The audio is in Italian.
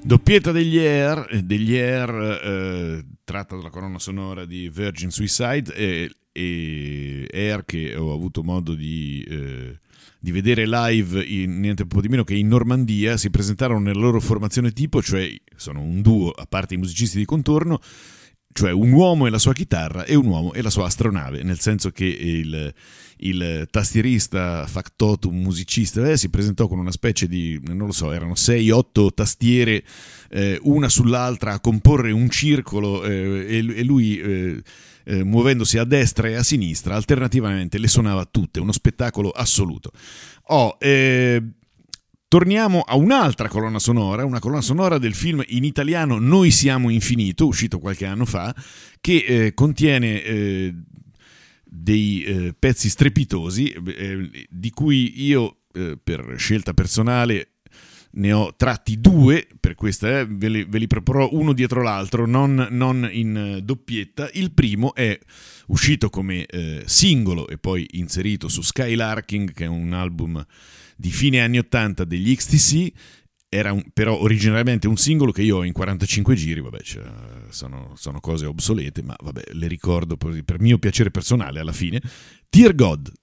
Doppietta degli Air, tratta dalla colonna sonora di Virgin Suicide, e Air che ho avuto modo di vedere live niente po' di meno che in Normandia. Si presentarono nella loro formazione tipo, cioè sono un duo a parte i musicisti di contorno, cioè un uomo e la sua chitarra e un uomo e la sua astronave, nel senso che il tastierista factotum musicista si presentò con una specie di, non lo so, erano 6-8 tastiere una sull'altra a comporre un circolo, e lui muovendosi a destra e a sinistra alternativamente le suonava tutte, uno spettacolo assoluto. Torniamo a un'altra colonna sonora, una colonna sonora del film in italiano Noi siamo infinito, uscito qualche anno fa, che contiene dei pezzi strepitosi, di cui io, per scelta personale, ne ho tratti due, per questa ve li proporrò uno dietro l'altro, non in doppietta. Il primo è uscito come singolo e poi inserito su Skylarking, che è un album di fine anni 80 degli XTC. Era però originariamente un singolo che io ho in 45 giri, vabbè, sono cose obsolete, ma vabbè, le ricordo per mio piacere personale alla fine. Dear God.